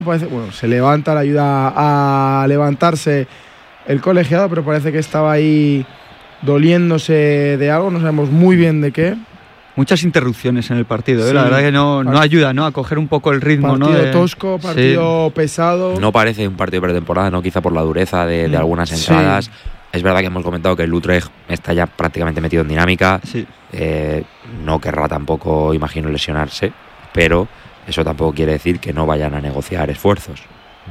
Bueno, se levanta, le ayuda a levantarse el colegiado, pero parece que estaba ahí doliéndose de algo, no sabemos muy bien de qué. Muchas interrupciones en el partido, Sí. La verdad que no ayuda, ¿no?, a coger un poco el ritmo, Partido ¿no? tosco, partido pesado. No parece un partido de pretemporada, ¿no? Quizá por la dureza de algunas entradas. Sí. Es verdad que hemos comentado que el Utrecht está ya prácticamente metido en dinámica. Sí. No querrá tampoco, imagino, lesionarse, pero eso tampoco quiere decir que no vayan a negociar esfuerzos.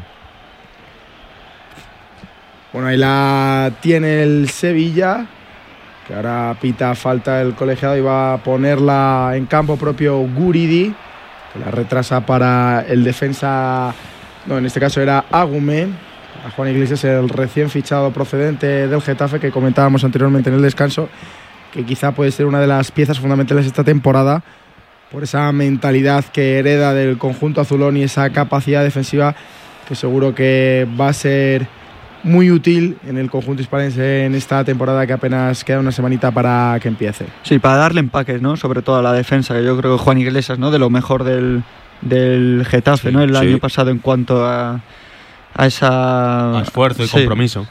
Bueno, ahí la tiene el Sevilla, que ahora pita falta el colegiado y va a ponerla en campo propio Guridi, que la retrasa para el defensa, no, en este caso era Agumé, a Juan Iglesias, el recién fichado procedente del Getafe, que comentábamos anteriormente en el descanso, que quizá puede ser una de las piezas fundamentales esta temporada, por esa mentalidad que hereda del conjunto azulón y esa capacidad defensiva que seguro que va a ser muy útil en el conjunto hispalense en esta temporada, que apenas queda una semanita para que empiece. Sí, para darle empaques, ¿no?, sobre todo a la defensa, que yo creo que Juan Iglesias, ¿no?, de lo mejor del Getafe, sí, ¿no?, el año pasado en cuanto a esa... a esfuerzo y compromiso.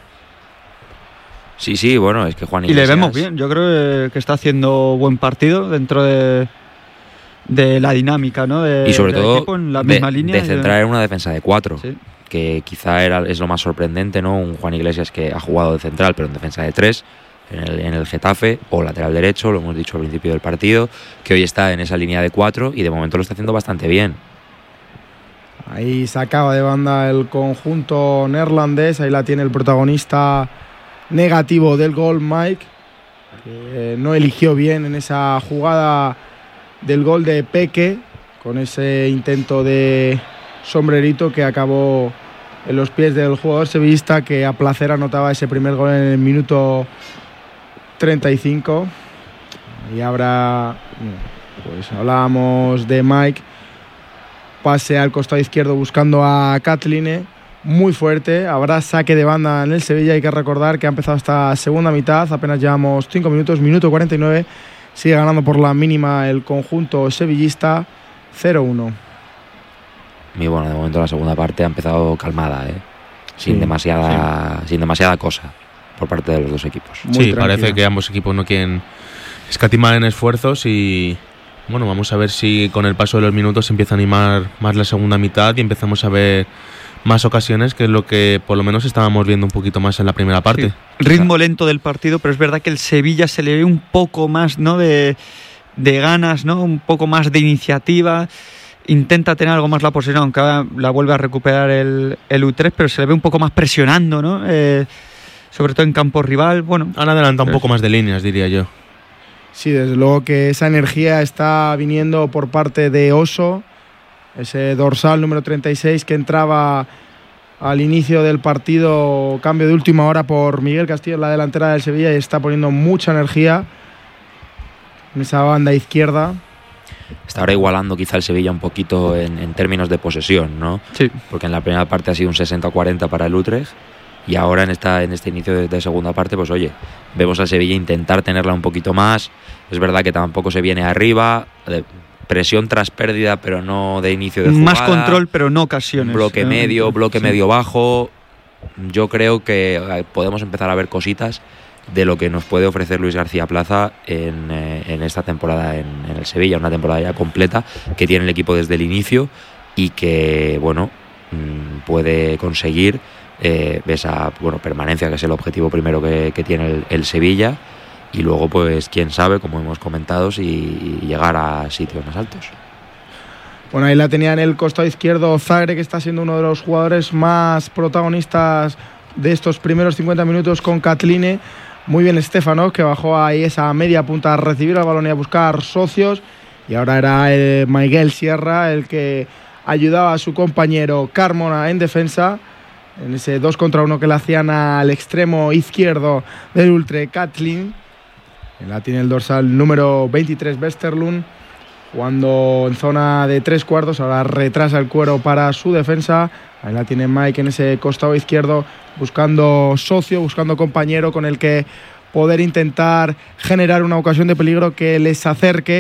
Sí, bueno, es que Juan Iglesias... Y le vemos bien, yo creo que está haciendo buen partido dentro de la dinámica, ¿no?, y sobre todo equipo, en la misma línea de centrar en una defensa de 4, sí, que quizá es lo más sorprendente, ¿no? Un Juan Iglesias que ha jugado de central pero en defensa de 3 en el Getafe, o lateral derecho, lo hemos dicho al principio del partido, que hoy está en esa línea de 4 y de momento lo está haciendo bastante bien. Ahí sacaba de banda el conjunto neerlandés, ahí la tiene el protagonista negativo del gol, Mike, que no eligió bien en esa jugada del gol de Peque, con ese intento de sombrerito que acabó en los pies del jugador sevillista, que a placer anotaba ese primer gol en el minuto 35. Y ahora, pues hablábamos de Mike, pase al costado izquierdo buscando a Kathleen, muy fuerte. Habrá saque de banda en el Sevilla. Hay que recordar que ha empezado esta segunda mitad, apenas llevamos 5 minutos, minuto 49, sigue ganando por la mínima el conjunto sevillista, 0-1. Y bueno, de momento la segunda parte ha empezado calmada, sin demasiada cosa por parte de los dos equipos. Sí, parece que ambos equipos no quieren escatimar en esfuerzos y bueno, vamos a ver si con el paso de los minutos se empieza a animar más la segunda mitad y empezamos a ver más ocasiones, que es lo que por lo menos estábamos viendo un poquito más en la primera parte. Sí. Ritmo lento del partido, pero es verdad que el Sevilla se le ve un poco más, ¿no?, de ganas, ¿no?, un poco más de iniciativa. Intenta tener algo más la posesión, aunque ahora la vuelve a recuperar el Utrecht, pero se le ve un poco más presionando, ¿no? Sobre todo en campo rival. Bueno, han adelantado un poco más de líneas, diría yo. Sí, desde luego que esa energía está viniendo por parte de Oso, ese dorsal número 36 que entraba al inicio del partido, cambio de última hora por Miguel Castillo en la delantera del Sevilla, y está poniendo mucha energía en esa banda izquierda. Está ahora igualando quizá el Sevilla un poquito en términos de posesión, ¿no? Sí. Porque en la primera parte ha sido un 60-40 para el Utrecht, y ahora en este inicio de segunda parte, pues oye, vemos al Sevilla intentar tenerla un poquito más. Es verdad que tampoco se viene arriba, presión tras pérdida, pero no de inicio de jugada. Más control, pero no ocasiones. Bloque medio bajo. Yo creo que podemos empezar a ver cositas de lo que nos puede ofrecer Luis García Plaza en esta temporada en el Sevilla, una temporada ya completa que tiene el equipo desde el inicio y que, bueno, puede conseguir esa permanencia, que es el objetivo primero que tiene el Sevilla, y luego, pues, quién sabe, como hemos comentado, si llegar a sitios más altos. Bueno, ahí la tenía en el costado izquierdo Zagre, que está siendo uno de los jugadores más protagonistas de estos primeros 50 minutos con Kathleen. Muy bien Stefano, que bajó ahí esa media punta a recibir el balón y a buscar socios. Y ahora era Miguel Sierra el que ayudaba a su compañero Carmona en defensa, en ese 2 contra 1 que le hacían al extremo izquierdo del Utrecht, Kathleen. La tiene el dorsal número 23, Westerlund, jugando en zona de 3/4. Ahora retrasa el cuero para su defensa. Ahí la tiene Mike en ese costado izquierdo, buscando socio, buscando compañero con el que poder intentar generar una ocasión de peligro que les acerque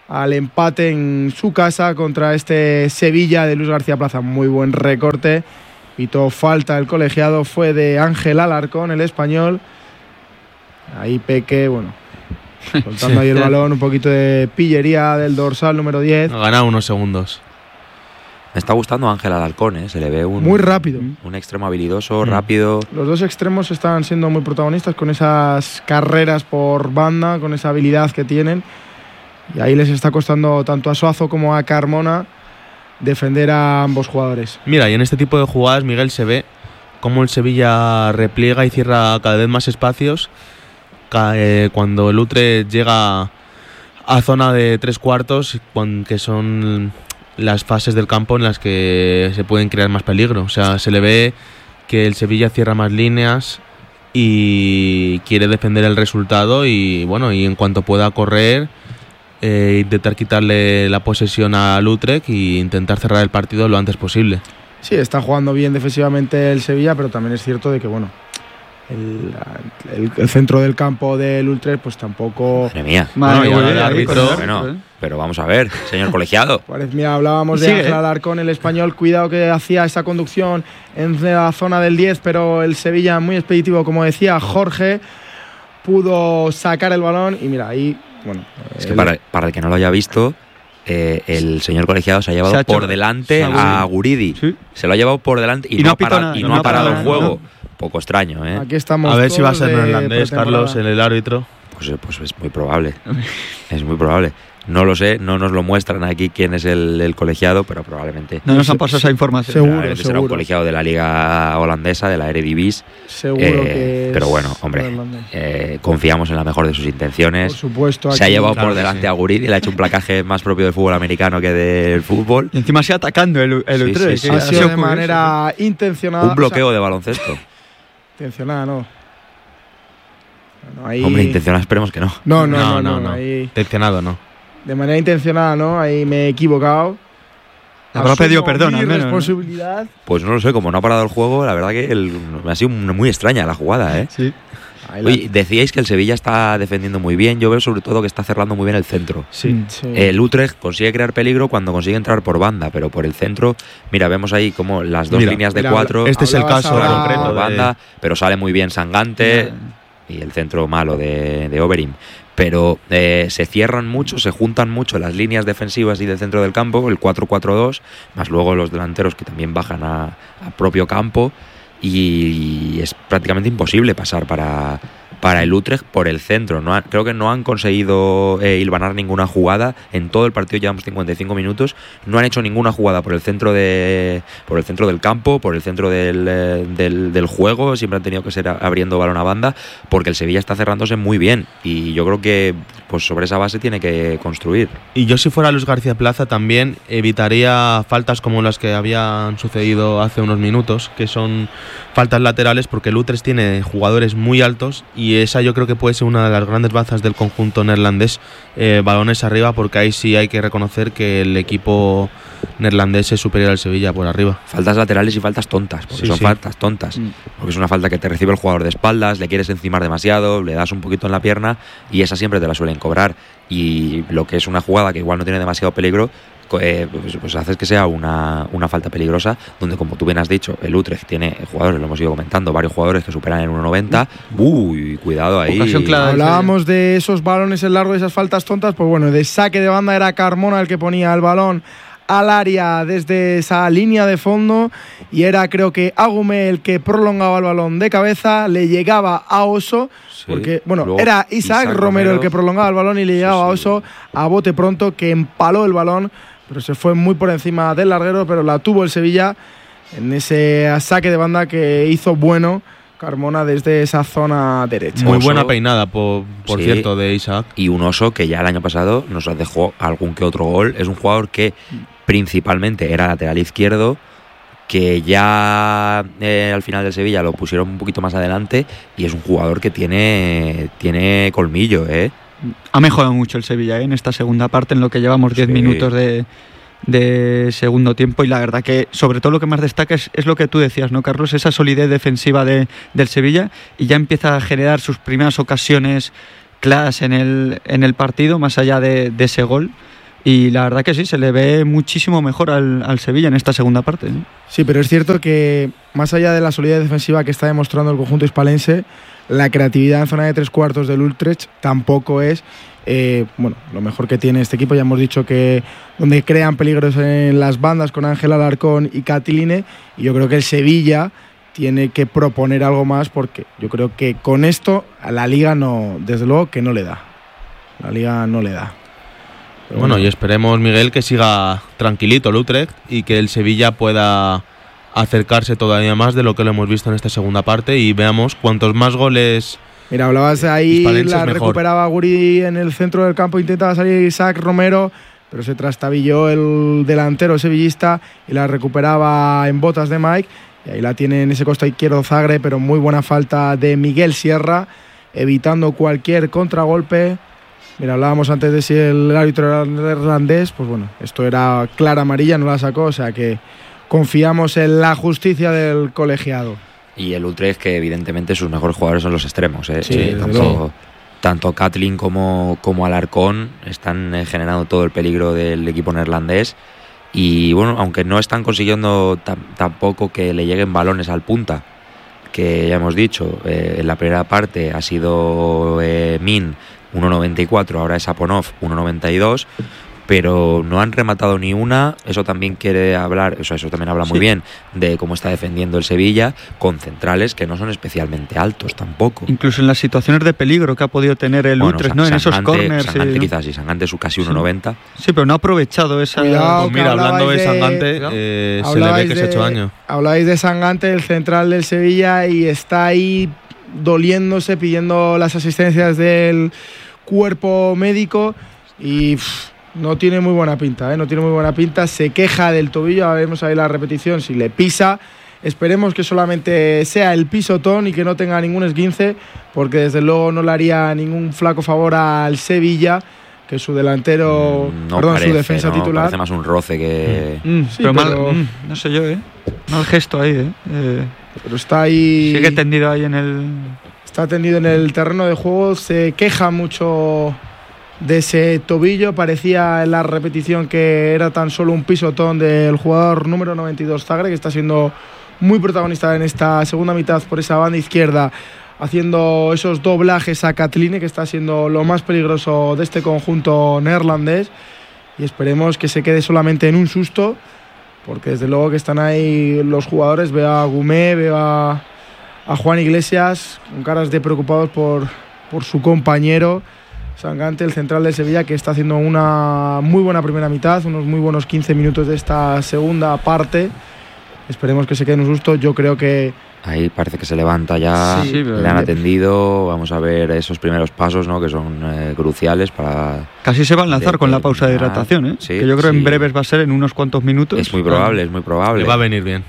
al empate en su casa contra este Sevilla de Luis García Plaza. Muy buen recorte. Pitó falta el colegiado, fue de Ángel Alarcón, el español. Ahí Peque, soltando ahí el balón, un poquito de pillería del dorsal número 10. Ha ganado unos segundos. Me está gustando Ángel Alarcón, se le ve muy rápido. Un extremo habilidoso, rápido. Los dos extremos están siendo muy protagonistas con esas carreras por banda, con esa habilidad que tienen. Y ahí les está costando tanto a Suazo como a Carmona defender a ambos jugadores. Mira, y en este tipo de jugadas, Miguel, se ve cómo el Sevilla repliega y cierra cada vez más espacios. Cuando el Utrecht llega a zona de 3/4, que son las fases del campo en las que se pueden crear más peligro. O sea, se le ve que el Sevilla cierra más líneas y quiere defender el resultado y en cuanto pueda correr, intentar quitarle la posesión al Utrecht e intentar cerrar el partido lo antes posible. Sí, está jugando bien defensivamente el Sevilla, pero también es cierto de que el centro del campo del Utrecht pues tampoco... Madre mía. El árbitro... Pero vamos a ver, señor colegiado. Mira, hablábamos de Ángel Alarcón, el español, cuidado que hacía esa conducción en la zona del 10, pero el Sevilla muy expeditivo, como decía Jorge, pudo sacar el balón y mira, ahí... Es que para el que no lo haya visto, el señor colegiado se ha llevado por delante a Guridi. ¿Sí? Se lo ha llevado por delante y no ha parado el juego. Poco extraño, ¿eh? Aquí estamos. A ver si va a ser neerlandés, Carlos, en el árbitro. Pues es muy probable. Es muy probable. No lo sé, no nos lo muestran aquí quién es el colegiado, pero probablemente... No nos han pasado esa información. Seguro. Será un colegiado de la liga holandesa, de la Eredivisie. Seguro que pero confiamos en la mejor de sus intenciones. Por supuesto. Se ha llevado por delante a Guridi, le ha hecho un placaje más propio del fútbol americano que del fútbol. Y encima sigue atacando el Utrecht. Sí. Ha sido de manera intencionada. Un bloqueo de baloncesto. Intencionada, no. Ahí... Hombre, intencionada esperemos que no. No. Ahí... Intencionado, no. De manera intencionada, ¿no? Ahí me he equivocado. Habrá pedido perdón, al menos. Responsabilidad. Pues no lo sé, como no ha parado el juego, la verdad que ha sido muy extraña la jugada, ¿eh? Sí. Oye, decíais que el Sevilla está defendiendo muy bien. Yo veo sobre todo que está cerrando muy bien el centro. Sí. El Utrecht consigue crear peligro cuando consigue entrar por banda, pero por el centro, mira, vemos ahí como las dos líneas de 4. Este es el caso concreto por banda, pero sale muy bien Sangante y el centro malo de Overeem. Pero se cierran mucho, se juntan mucho las líneas defensivas y del centro del campo, el 4-4-2, más luego los delanteros que también bajan a propio campo, y es prácticamente imposible pasar para el Utrecht por el centro. Creo que no han conseguido hilvanar ninguna jugada en todo el partido. Llevamos 55 minutos, no han hecho ninguna jugada por el centro del campo, por el centro del juego. Siempre han tenido que ser abriendo balón a banda, porque el Sevilla está cerrándose muy bien, y yo creo que pues sobre esa base tiene que construir. Y yo, si fuera Luis García Plaza, también evitaría faltas como las que habían sucedido hace unos minutos, que son faltas laterales, porque el Utrecht tiene jugadores muy altos y esa yo creo que puede ser una de las grandes bazas del conjunto neerlandés, balones arriba, porque ahí sí hay que reconocer que el equipo neerlandés es superior al Sevilla por arriba. Faltas laterales y faltas tontas, porque faltas tontas, porque es una falta que te recibe el jugador de espaldas, le quieres encimar demasiado, le das un poquito en la pierna y esa siempre te la suelen cobrar, y lo que es una jugada que igual no tiene demasiado peligro, pues haces que sea una falta peligrosa, donde, como tú bien has dicho, el Utrecht tiene jugadores, lo hemos ido comentando, varios jugadores que superan el 1,90. Uy, cuidado ahí. Hablábamos de esos balones en largo, de esas faltas tontas. Pues bueno, de saque de banda era Carmona el que ponía el balón al área desde esa línea de fondo, y era, creo que, Agume el que prolongaba el balón de cabeza, le llegaba a Oso, porque era Isaac Romero el que prolongaba el balón y le llegaba a Oso a bote pronto, que empaló el balón, pero se fue muy por encima del larguero, pero la tuvo el Sevilla en ese saque de banda que hizo bueno Carmona desde esa zona derecha. Muy buena peinada, por cierto, de Isaac. Y un Oso que ya el año pasado nos dejó algún que otro gol. Es un jugador que principalmente era lateral izquierdo, que ya al final del Sevilla lo pusieron un poquito más adelante, y es un jugador que tiene colmillo, ¿eh? Ha mejorado mucho el Sevilla en esta segunda parte, en lo que llevamos 10 minutos de segundo tiempo, y la verdad que sobre todo lo que más destaca es lo que tú decías, ¿no, Carlos? Esa solidez defensiva del Sevilla, y ya empieza a generar sus primeras ocasiones claras en el partido, más allá de ese gol. Y la verdad que sí, se le ve muchísimo mejor al Sevilla en esta segunda parte, ¿eh? Sí, pero es cierto que más allá de la solidez defensiva que está demostrando el conjunto hispalense, la creatividad en zona de tres cuartos del Utrecht tampoco es lo mejor que tiene este equipo. Ya hemos dicho que donde crean peligros en las bandas con Ángel Alarcón y Catiline, y yo creo que el Sevilla tiene que proponer algo más, porque yo creo que con esto a la Liga no, desde luego que no le da. La Liga no le da. Pero bueno, y esperemos, Miguel, que siga tranquilito el Utrecht y que el Sevilla pueda acercarse todavía más de lo que lo hemos visto en esta segunda parte, y veamos cuantos más goles. Mira, hablabas ahí, la mejor. recuperaba Guri en el centro del campo, intentaba salir Isaac Romero, pero se trastabilló el delantero sevillista y la recuperaba en botas de Mike, y ahí la tiene en ese costado izquierdo Zagre, pero muy buena falta de Miguel Sierra, evitando cualquier contragolpe. Mira, hablábamos antes de si el árbitro era neerlandés, pues bueno, esto era clara amarilla, no la sacó, o sea que confiamos en la justicia del colegiado. Y el Utrecht, que evidentemente sus mejores jugadores son los extremos, ¿eh? Sí, tanto Katlin como Alarcón están generando todo el peligro del equipo neerlandés. Y bueno, aunque no están consiguiendo tampoco que le lleguen balones al punta, que ya hemos dicho, en la primera parte ha sido Min 1.94, ahora es Aponov 1.92, pero no han rematado ni una. Eso también quiere hablar, eso también habla muy bien de cómo está defendiendo el Sevilla, con centrales que no son especialmente altos tampoco. Incluso en las situaciones de peligro que ha podido tener el Utrecht, ¿no? En esos corners. Sangante quizás, y Sangante es casi 1.90. Sí, pero no ha aprovechado esa. Cuidado, Pues mira, hablando de Sangante, se le ve que se ha hecho daño. Hablabais de Sangante, el central del Sevilla, y está ahí doliéndose, pidiendo las asistencias del cuerpo médico, y no tiene muy buena pinta, no tiene muy buena pinta. Se queja del tobillo, ahora vemos ahí la repetición, si le pisa. Esperemos que solamente sea el pisotón y que no tenga ningún esguince, porque desde luego no le haría ningún flaco favor al Sevilla, que su delantero, su defensa titular. Parece más un roce que... Sí, pero no sé yo, mal gesto ahí, Pero está ahí... Sigue tendido ahí en el... Está tendido en el terreno de juego, se queja mucho de ese tobillo. Parecía en la repetición que era tan solo un pisotón del jugador número 92, Zagre, que está siendo muy protagonista en esta segunda mitad por esa banda izquierda, haciendo esos doblajes a Catiline, que está siendo lo más peligroso de este conjunto neerlandés, y esperemos que se quede solamente en un susto, porque desde luego que están ahí los jugadores. Veo a Gumé, veo a Juan Iglesias con caras de preocupados por su compañero Sangante, el central de Sevilla, que está haciendo una muy buena primera mitad, unos muy buenos 15 minutos de esta segunda parte. Esperemos que se quede en un susto. Yo creo que ahí parece que se levanta ya, sí, le han atendido. Vamos a ver esos primeros pasos, ¿no? Que son cruciales para... Casi se va a lanzar con la pausa de hidratación, sí, que yo creo en breves va a ser, en unos cuantos minutos. Es muy probable, es muy probable. Le va a venir bien.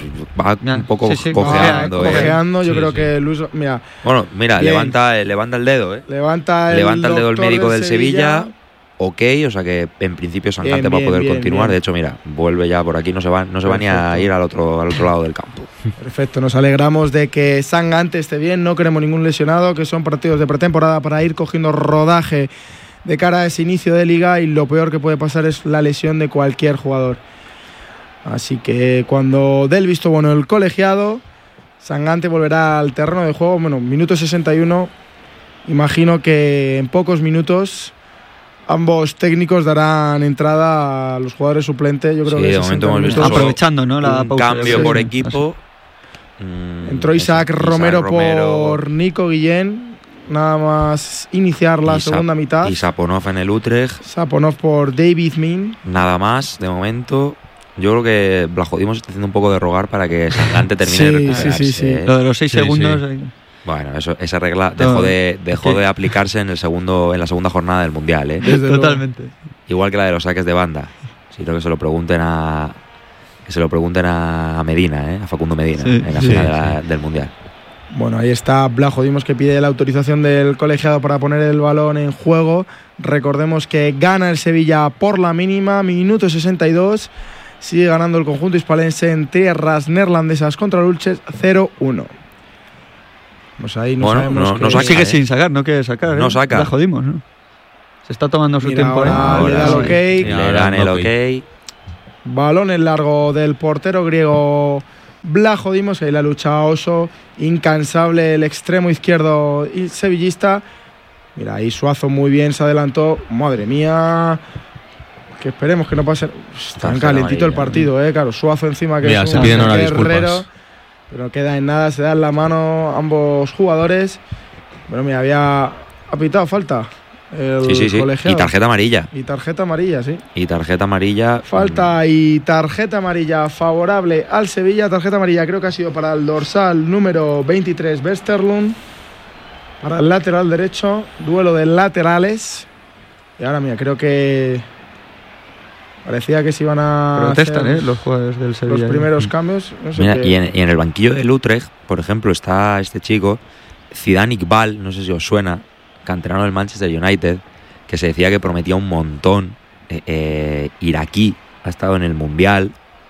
Va un poco cojeando. Cojeando, yo creo que Luis... Mira, bueno, mira, levanta el dedo, Levanta el dedo el médico del Sevilla. Ok, o sea que en principio Sangante va a poder continuar. De hecho, mira, vuelve ya por aquí, no se va ni a ir al otro lado del campo. Perfecto, nos alegramos de que Sangante esté bien, no queremos ningún lesionado, que son partidos de pretemporada para ir cogiendo rodaje de cara a ese inicio de liga, y lo peor que puede pasar es la lesión de cualquier jugador. Así que cuando dé el visto bueno el colegiado, Sangante volverá al terreno de juego. Bueno, minuto 61, imagino que en pocos minutos ambos técnicos darán entrada a los jugadores suplentes. Yo creo que de momento hemos visto aprovechando, ¿no? La pausa. Cambio por equipo. Entró Isaac Romero por Nico Guillén, nada más iniciar la segunda mitad. Y Saponov en el Utrecht. Saponov por David Min. Nada más, de momento. Yo creo que Blajodimos está haciendo un poco de rogar para que Sangante termine de recuperarse. Sí. Lo de los 6 segundos... Bueno, esa regla dejó de aplicarse en la segunda jornada del Mundial, ¿eh? Totalmente. Igual que la de los saques de banda. Sino que se lo pregunten a Medina, a Facundo Medina, en la final del Mundial. Bueno, ahí está Blajodimos, que pide la autorización del colegiado para poner el balón en juego. Recordemos que gana el Sevilla por la mínima, minuto 62. Sigue ganando el conjunto hispalense en tierras neerlandesas contra el Utrecht 0-1. Pues ahí no sabemos no saca, sigue sin sacar, no quiere sacar. No saca. La jodimos, ¿no? Se está tomando su tiempo. Ahora le da el sí. ok. Le dan el ok. Balón en largo del portero griego Vlaho Dimos, ahí la lucha Oso, incansable el extremo izquierdo sevillista. Mira, ahí Suazo muy bien, se adelantó. Madre mía, que esperemos que no pase. Tan calentito el partido, claro. Suazo encima que mira, es se un piden ahora guerrero, disculpas. pero no queda en nada, se dan la mano ambos jugadores. Bueno, mira, había pitado falta el Sí. colegiado. Y tarjeta amarilla. Y tarjeta amarilla, sí. Y tarjeta amarilla. Falta y tarjeta amarilla favorable al Sevilla. Tarjeta amarilla creo que ha sido para el dorsal número 23, Westerlund. Para el lateral derecho. Duelo de laterales. Y ahora mira, creo que parecía que se iban a Protestan, hacer los jugadores del Sevilla. los primeros cambios. No sé Mira, qué. y en el banquillo del Utrecht, por ejemplo, está este chico, Zidane Iqbal, no sé si os suena, canterano del Manchester United, que se decía que prometía un montón. Iraquí, ha estado en el Mundial.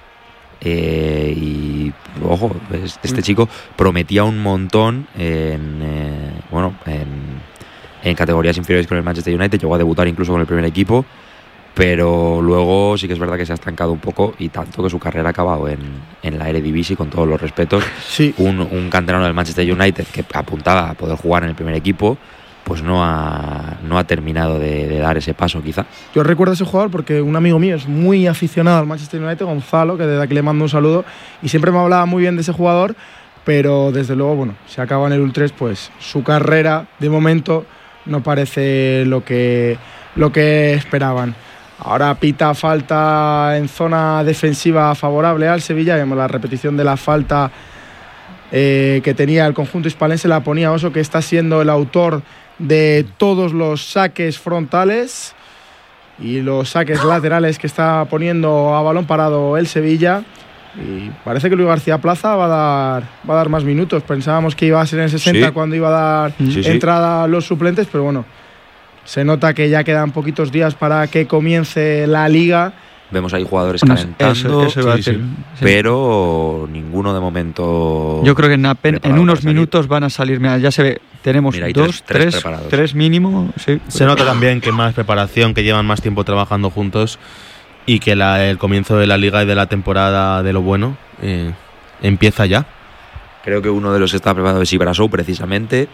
Y ojo, este chico prometía un montón en categorías inferiores con el Manchester United. Llegó a debutar incluso con el primer equipo, pero luego sí que es verdad que se ha estancado un poco, y tanto que su carrera ha acabado en la Eredivisie, con todos los respetos. Sí. Un canterano del Manchester United que apuntaba a poder jugar en el primer equipo, pues no ha terminado de dar ese paso, quizá. Yo recuerdo a ese jugador porque un amigo mío es muy aficionado al Manchester United, Gonzalo, que desde aquí le mando un saludo, y siempre me hablaba muy bien de ese jugador, pero desde luego, bueno, se acaba en el Utrecht, pues su carrera de momento no parece lo que esperaban. Ahora pita falta en zona defensiva favorable al Sevilla. Vemos la repetición de la falta que tenía el conjunto hispalense, la ponía Oso, que está siendo el autor de todos los saques frontales y los saques laterales que está poniendo a balón parado el Sevilla. Y parece que Luis García Plaza va a dar más minutos. Pensábamos que iba a ser en 60 cuando iba a dar entrada a los suplentes, pero bueno, se nota que ya quedan poquitos días para que comience la liga. Vemos ahí jugadores calentando, eso iba a decir. pero ninguno de momento. Yo creo que en unos salir. minutos van a salir. Mira, ya se ve, tenemos Mira, hay tres mínimo. Sí. Se nota también que más preparación, que llevan más tiempo trabajando juntos, y que el comienzo de la liga y de la temporada de lo bueno empieza ya. Creo que uno de los que está preparado es Ibrasou, precisamente.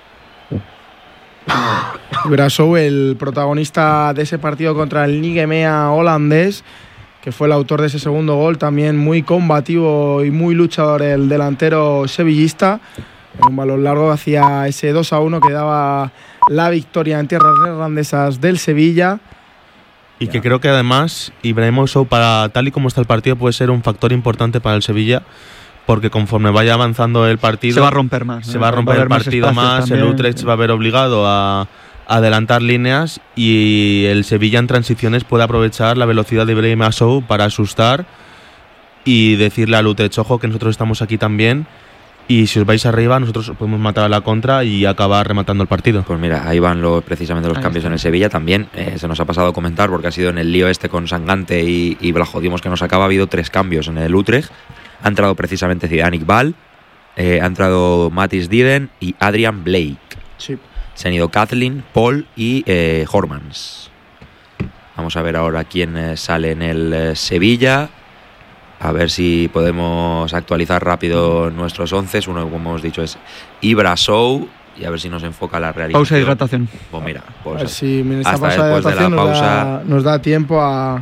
Brasou, el protagonista de ese partido contra el Nigemea holandés, que fue el autor de ese segundo gol, también muy combativo y muy luchador el delantero sevillista. En un balón largo hacía ese 2-1 que daba la victoria en tierras neerlandesas del Sevilla. Y que creo que además Ibrahimovic, para tal y como está el partido, puede ser un factor importante para el Sevilla, porque conforme vaya avanzando el partido se va a romper más. Se va a romper el partido más, el Utrecht se va a ver obligado a adelantar líneas, y el Sevilla en transiciones puede aprovechar la velocidad de Ibrahimovic para asustar y decirle al Utrecht: ojo, que nosotros estamos aquí también, y si os vais arriba nosotros podemos matar a la contra y acabar rematando el partido. Pues mira, ahí van precisamente los cambios en el Sevilla. También se nos ha pasado a comentar, porque ha sido en el lío con Sangante y Vlaho Dimos que nos acaba. Ha habido 3 cambios en el Utrecht. Ha entrado precisamente Zidane Iqbal, ha entrado Matthijs Diden y Adrian Blake. Sí. Se han ido Kathleen, Paul y Hormans. Vamos a ver ahora quién sale en el Sevilla. A ver si podemos actualizar rápido nuestros 11. Uno, como hemos dicho, es Ibrasou. Y a ver si nos enfoca la realidad. Pausa de hidratación. Pues mira, a ver si en esta hasta pausa de después de la hidratación pausa nos da tiempo a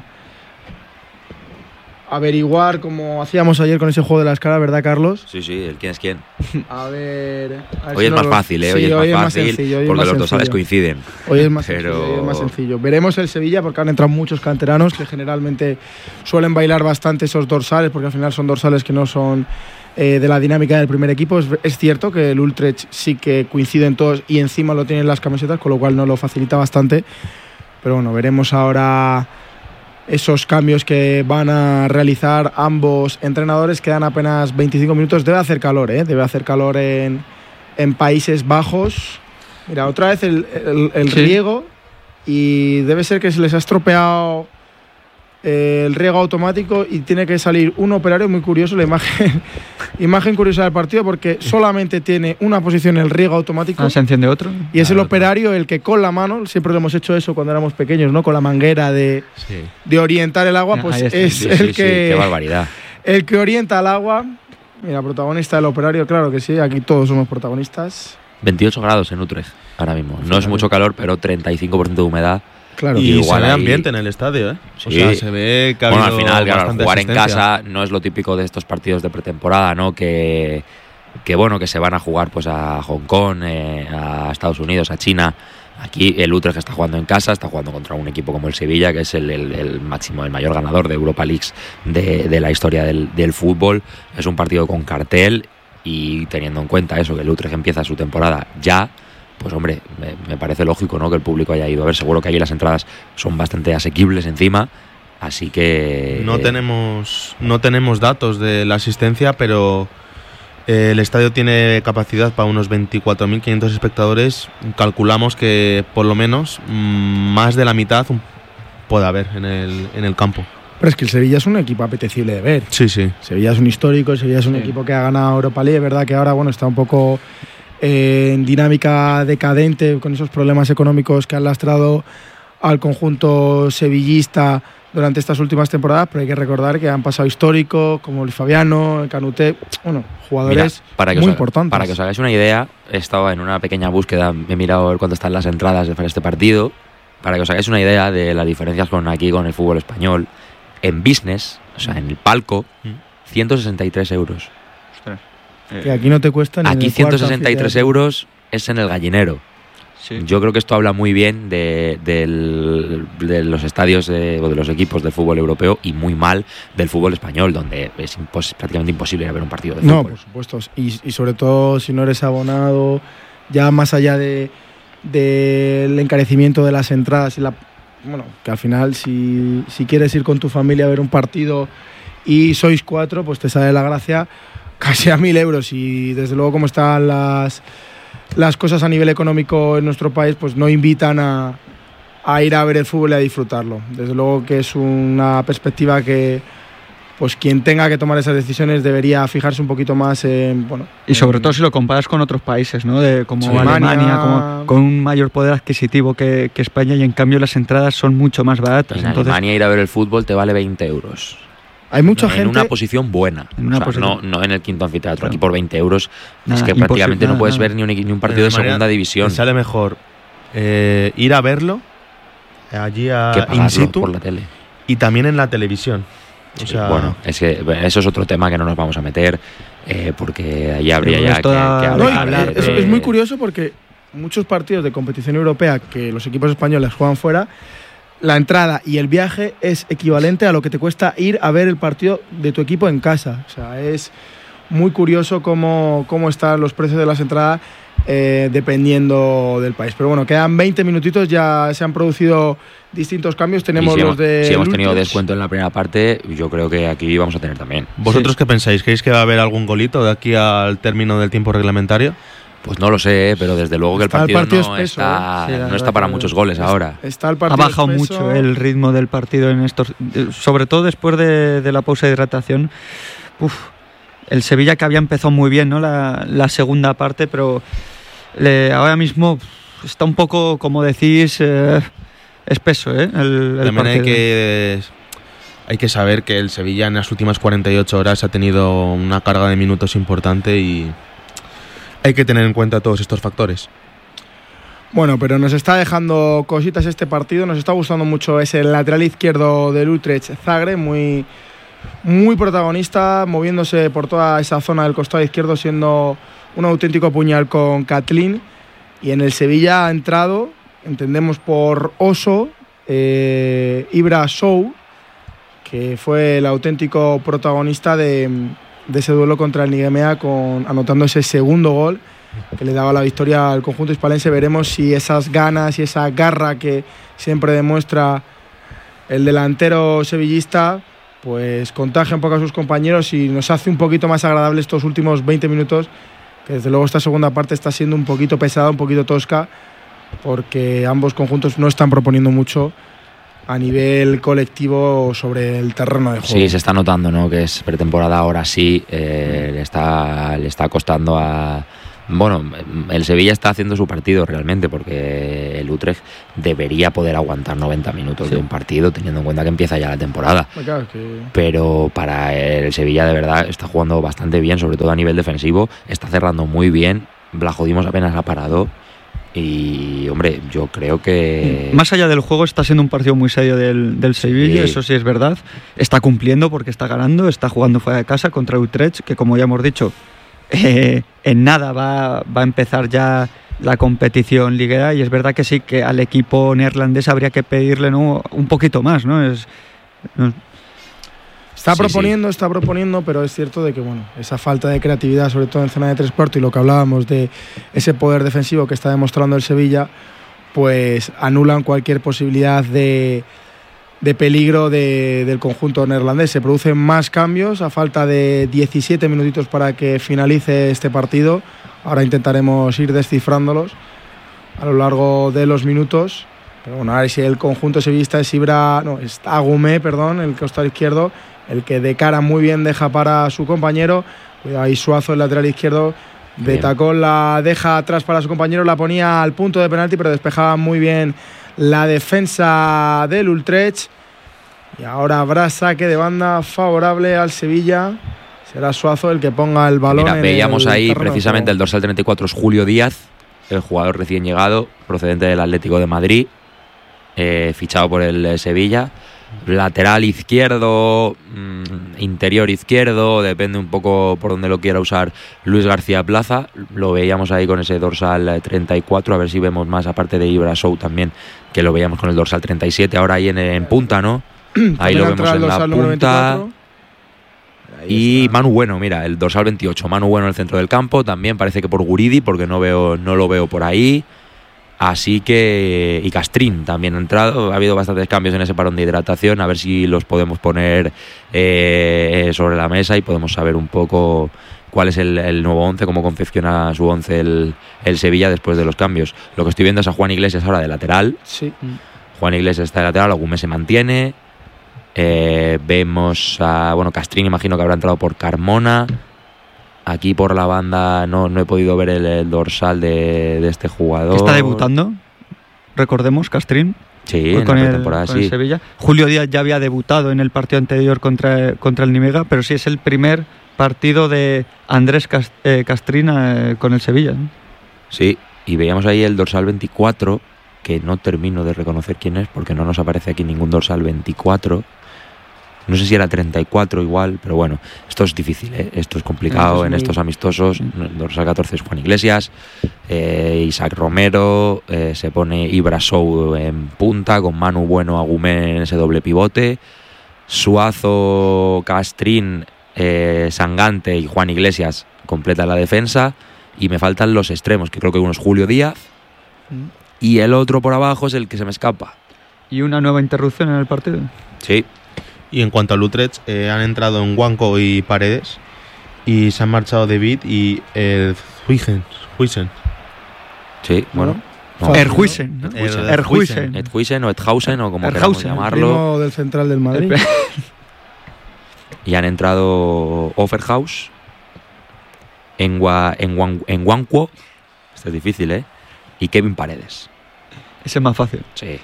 averiguar, como hacíamos ayer con ese juego de las caras, ¿verdad, Carlos? Sí, el quién es quién. A ver Hoy si es más fácil, sí, hoy es más fácil, sencillo, porque los dorsales coinciden. Hoy es más Pero sencillo, hoy es más sencillo. Veremos el Sevilla, porque han entrado muchos canteranos que generalmente suelen bailar bastante esos dorsales, porque al final son dorsales que no son de la dinámica del primer equipo. Es cierto que el Utrecht sí que coinciden todos y encima lo tienen las camisetas, con lo cual no lo facilita bastante. Pero bueno, veremos ahora esos cambios que van a realizar ambos entrenadores. Quedan apenas 25 minutos. Debe hacer calor, debe hacer calor en Países Bajos. Mira, otra vez el riego, y debe ser que se les ha estropeado el riego automático y tiene que salir un operario. Muy curioso la imagen curiosa del partido, porque solamente tiene una posición el riego automático. Se enciende otro. Y es el operario el que con la mano, siempre lo hemos hecho eso cuando éramos pequeños, ¿no? Con la manguera de orientar el agua, pues es el que... qué barbaridad. El que orienta el agua. Mira, protagonista del operario, claro que sí, aquí todos somos protagonistas. 28 grados en Utrecht ahora mismo. No es mucho calor, pero 35% de humedad. Claro. Y igual se ve ahí ambiente en el estadio, ¿eh? Sí. O sea, se ve que ha bueno, al habido final, claro, bastante jugar en asistencia. casa no es lo típico de estos partidos de pretemporada, ¿no? Que bueno, que se van a jugar pues a Hong Kong, a Estados Unidos, a China. Aquí el Utrecht está jugando en casa, está jugando contra un equipo como el Sevilla, que es el máximo, el mayor ganador de Europa Leagues de la historia del fútbol. Es un partido con cartel y teniendo en cuenta eso, que el Utrecht empieza su temporada ya, pues hombre, me parece lógico, ¿no?, que el público haya ido a ver. Seguro que allí las entradas son bastante asequibles encima, así que... No tenemos datos de la asistencia, pero el estadio tiene capacidad para unos 24.500 espectadores. Calculamos que por lo menos más de la mitad puede haber en el campo. Pero es que el Sevilla es un equipo apetecible de ver. Sí, sí. Sevilla es un histórico, Sevilla es un equipo que ha ganado Europa League. Es verdad que ahora, bueno, está un poco en dinámica decadente con esos problemas económicos que han lastrado al conjunto sevillista durante estas últimas temporadas, pero hay que recordar que han pasado históricos como Luis Fabiano, Canuté, bueno, jugadores muy importantes. Para que os hagáis una idea, he estado en una pequeña búsqueda, he mirado a ver cuánto están las entradas para este partido, para que os hagáis una idea de las diferencias con el fútbol español. En business, o sea, en el palco, 163 euros. Que aquí no te cuesta ni aquí en el cuarto 163 anfiteatro. euros es en el Gallinero. Sí. Yo creo que esto habla muy bien de los estadios o de los equipos del fútbol europeo y muy mal del fútbol español, donde es prácticamente imposible ir a ver un partido de fútbol. No, por supuesto. Y sobre todo si no eres abonado, ya más allá del encarecimiento de las entradas, bueno, que al final si quieres ir con tu familia a ver un partido y sois 4, pues te sale la gracia casi a 1.000 euros. Y desde luego, como están las cosas a nivel económico en nuestro país, pues no invitan a ir a ver el fútbol y a disfrutarlo. Desde luego que es una perspectiva que pues quien tenga que tomar esas decisiones debería fijarse un poquito más en... Bueno, y sobre todo si lo comparas con otros países, ¿no? Como sí, Alemania, con un mayor poder adquisitivo que España, y en cambio las entradas son mucho más baratas. En Entonces, Alemania ir a ver el fútbol te vale 20 euros. Hay mucha gente... En una posición buena. No en el quinto anfiteatro. Claro. Aquí por 20 euros es que prácticamente no puedes ver ni un partido de segunda división. Me sale mejor ir a verlo allí in situ por la tele. Y también en la televisión. Sí, o sea, bueno, es que eso es otro tema que no nos vamos a meter, porque ahí habría ya que hablar. Es muy curioso porque muchos partidos de competición europea que los equipos españoles juegan fuera, la entrada y el viaje es equivalente a lo que te cuesta ir a ver el partido de tu equipo en casa. O sea, es muy curioso cómo están los precios de las entradas dependiendo del país. Pero bueno, quedan 20 minutitos, ya se han producido distintos cambios. Tenemos los de... Si hemos tenido descuento en la primera parte, yo creo que aquí vamos a tener también. ¿Vosotros qué pensáis? ¿Creéis que va a haber algún golito de aquí al término del tiempo reglamentario? Pues no lo sé, pero desde luego que el partido no está para muchos goles ahora. Ha bajado mucho el ritmo del partido en estos, sobre todo después de la pausa de hidratación. El Sevilla, que había empezado muy bien, ¿no?, la segunda parte, pero ahora mismo está un poco, como decís, espeso, el También partido. Hay que saber que el Sevilla en las últimas 48 horas ha tenido una carga de minutos importante y hay que tener en cuenta todos estos factores. Bueno, pero nos está dejando cositas este partido. Nos está gustando mucho ese lateral izquierdo del Utrecht, Zagre, muy protagonista, moviéndose por toda esa zona del costado izquierdo, siendo un auténtico puñal con Katlin. Y en el Sevilla ha entrado, entendemos por Oso, Ibra Sow, que fue el auténtico protagonista de ese duelo contra el Nigemea, anotando ese segundo gol que le daba la victoria al conjunto hispalense. Veremos si esas ganas y esa garra que siempre demuestra el delantero sevillista pues contagia un poco a sus compañeros y nos hace un poquito más agradable estos últimos 20 minutos, que desde luego esta segunda parte está siendo un poquito pesada, un poquito tosca, porque ambos conjuntos no están proponiendo mucho a nivel colectivo sobre el terreno de juego. Sí, se está notando, ¿no? Que es pretemporada, ahora sí, le está costando a... Bueno, el Sevilla está haciendo su partido realmente, porque el Utrecht debería poder aguantar 90 minutos de un partido, teniendo en cuenta que empieza ya la temporada. Claro, Pero para el Sevilla de verdad está jugando bastante bien, sobre todo a nivel defensivo, está cerrando muy bien. Blajodimos apenas ha parado. Y, hombre, yo creo que... Más allá del juego, está siendo un partido muy serio del Sevilla, sí. Eso sí es verdad. Está cumpliendo porque está ganando, está jugando fuera de casa contra Utrecht, que como ya hemos dicho, en nada va a empezar ya la competición liguera, y es verdad que sí, que al equipo neerlandés habría que pedirle, ¿no?, un poquito más, ¿no? Está proponiendo, pero es cierto de que, bueno, esa falta de creatividad, sobre todo en zona de 3/4, y lo que hablábamos de ese poder defensivo que está demostrando el Sevilla, pues anulan cualquier posibilidad de peligro del conjunto neerlandés. Se producen más cambios a falta de 17 minutitos para que finalice este partido. Ahora intentaremos ir descifrándolos a lo largo de los minutos. Pero bueno, a ver si el conjunto sevillista es Agumé, el costado izquierdo, el que de cara muy bien deja para su compañero. Cuidado ahí Suazo, el lateral izquierdo, de tacón la deja atrás para su compañero, la ponía al punto de penalti, pero despejaba muy bien la defensa del Utrecht. Y ahora habrá saque de banda favorable al Sevilla. Será Suazo el que ponga el balón. Mira, veíamos ahí precisamente el el dorsal 34 es Julio Díaz, el jugador recién llegado, procedente del Atlético de Madrid, fichado por el Sevilla. Lateral izquierdo, interior izquierdo, depende un poco por donde lo quiera usar Luis García Plaza. Lo veíamos ahí con ese dorsal 34, a ver si vemos más, aparte de Ibra Show también, que lo veíamos con el dorsal 37, ahora ahí en punta, ¿no? Ahí lo vemos en la punta. Y Manu Bueno, mira, el dorsal 28, Manu Bueno en el centro del campo, también parece que por Guridi, porque no lo veo por ahí. Así que, y Castrín también ha entrado, ha habido bastantes cambios en ese parón de hidratación, a ver si los podemos poner sobre la mesa y podemos saber un poco cuál es el nuevo 11, cómo confecciona su 11 el Sevilla después de los cambios. Lo que estoy viendo es a Juan Iglesias ahora de lateral. Sí. Juan Iglesias está de lateral, Agumé se mantiene. Vemos a Castrín, imagino que habrá entrado por Carmona. Aquí por la banda no he podido ver el dorsal de este jugador. Está debutando, recordemos, Castrín. Sí, en la pretemporada, con el Sevilla. Julio Díaz ya había debutado en el partido anterior contra el Nimega, pero sí es el primer partido de Andrés Castrín con el Sevilla, ¿no? Sí, y veíamos ahí el dorsal 24, que no termino de reconocer quién es, porque no nos aparece aquí ningún dorsal 24. No sé si era 34 igual, pero bueno, esto es difícil, ¿eh? Esto es complicado en estos amistosos. El dorsal 14 es Juan Iglesias, Isaac Romero, se pone Ibra Show en punta, con Manu Bueno, Agumé en ese doble pivote, Suazo, Castrín, Sangante y Juan Iglesias completan la defensa, y me faltan los extremos, que creo que uno es Julio Díaz, y el otro por abajo es el que se me escapa. ¿Y una nueva interrupción en el partido? Sí. Y en cuanto al Utrecht, han entrado en Wanko y Paredes, y se han marchado David y Huijsen. Sí, bueno. No. Erhuijsen, ¿no? Erhuijsen o Edhausen o como queramos llamarlo. El primo del central del Madrid. Y han entrado Offerhaus, en Wanko, esto es difícil, ¿eh? Y Kevin Paredes. Ese es más fácil. Sí.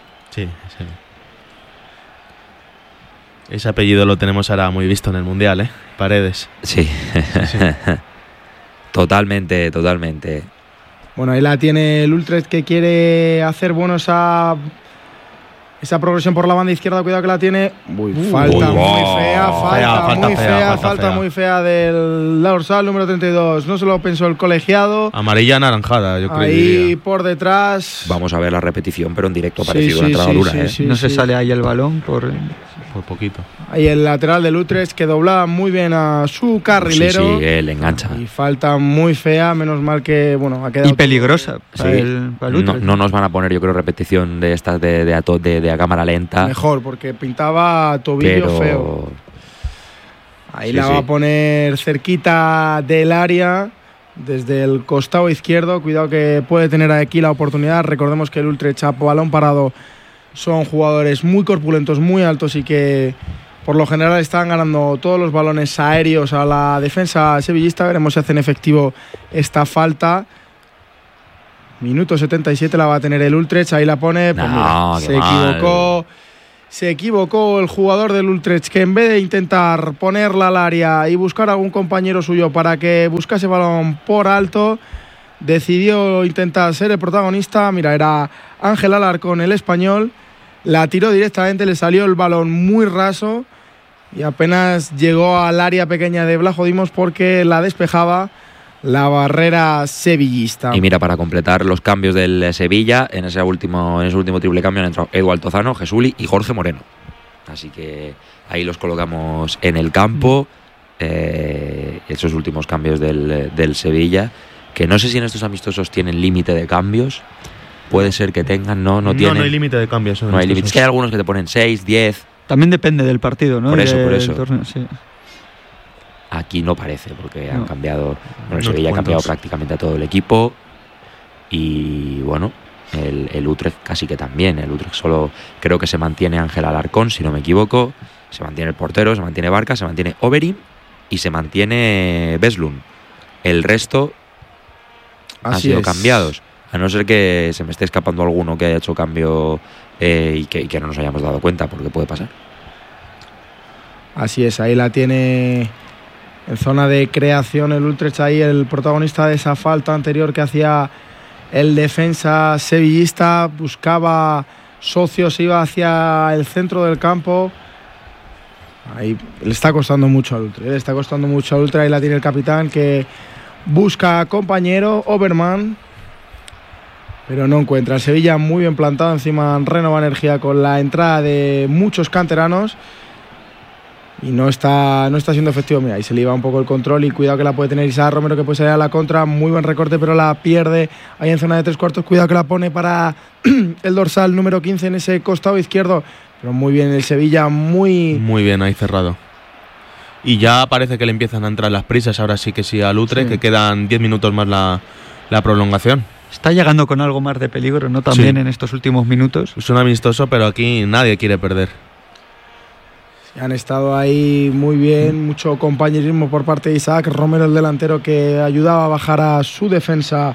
Ese apellido lo tenemos ahora muy visto en el Mundial, ¿eh? Paredes. Sí. Totalmente. Bueno, ahí la tiene el Utrecht, que quiere hacer esa progresión por la banda izquierda. Cuidado que la tiene. Falta muy fea del dorsal número 32. No se lo pensó el colegiado. Amarilla anaranjada, yo creo. Ahí por detrás. Vamos a ver la repetición, pero en directo ha parecido una entrada dura. No se sale ahí el balón por poquito. Ahí el lateral del Utrecht, que doblaba muy bien a su carrilero. Sí, él engancha. Y falta muy fea, menos mal que ha quedado. Y peligrosa para el Utrecht. No nos van a poner, yo creo, repetición de estas de a cámara lenta. Mejor, porque pintaba tobillo feo. Ahí la va a poner cerquita del área, desde el costado izquierdo. Cuidado que puede tener aquí la oportunidad. Recordemos que el Utrecht, balón parado son jugadores muy corpulentos, muy altos y que por lo general están ganando todos los balones aéreos a la defensa sevillista. Veremos si hacen efectivo esta falta. Minuto 77 la va a tener el Utrecht, ahí la pone, pues No, mira, se equivocó el jugador del Utrecht, que en vez de intentar ponerla al área y buscar a algún compañero suyo para que buscase balón por alto, decidió intentar ser el protagonista. Mira, era Ángel Alarcón, el español, la tiró directamente, le salió el balón muy raso y apenas llegó al área pequeña de Blajo Dimos porque la despejaba la barrera sevillista. Y mira, para completar los cambios del Sevilla, en ese último triple cambio han entrado Edu Altozano, Jesuli y Jorge Moreno. Así que ahí los colocamos en el campo. Esos últimos cambios del Sevilla, que no sé si en estos amistosos tienen límite de cambios. Puede ser que tengan, no tienen. No hay límite de cambios. No hay límite. Es que hay algunos que te ponen 6, 10. También depende del partido, ¿no? Por eso. Torneo, sí. Aquí no parece, porque han No. cambiado. Bueno, el Sevilla ha cambiado prácticamente a todo el equipo. Y bueno, el Utrecht casi que también. El Utrecht solo creo que se mantiene Ángel Alarcón, si no me equivoco. Se mantiene el portero, se mantiene Barca, se mantiene Overeem y se mantiene Beslun. El resto han sido cambiados. A no ser que se me esté escapando alguno que haya hecho cambio y que no nos hayamos dado cuenta, porque puede pasar. Así es, ahí la tiene en zona de creación el Utrecht, ahí el protagonista de esa falta anterior que hacía el defensa sevillista. Buscaba socios, iba hacia el centro del campo. Ahí le está costando mucho al Utrecht, ahí la tiene el capitán, que busca compañero, Oberman, pero no encuentra. El Sevilla muy bien plantado, encima renova energía con la entrada de muchos canteranos y no está siendo efectivo. Mira, ahí se le iba un poco el control y cuidado que la puede tener Isaac Romero, que puede salir a la contra. Muy buen recorte, pero la pierde ahí en zona de 3/4. Cuidado que la pone para el dorsal número 15 en ese costado izquierdo. Pero muy bien el Sevilla, muy bien ahí cerrado. Y ya parece que le empiezan a entrar las prisas, ahora sí que sí al Utrecht, que quedan 10 minutos más la prolongación. Está llegando con algo más de peligro, ¿no? También en estos últimos minutos. Es un amistoso, pero aquí nadie quiere perder. Han estado ahí muy bien, mucho compañerismo por parte de Isaac Romero, el delantero, que ayudaba a bajar a su defensa.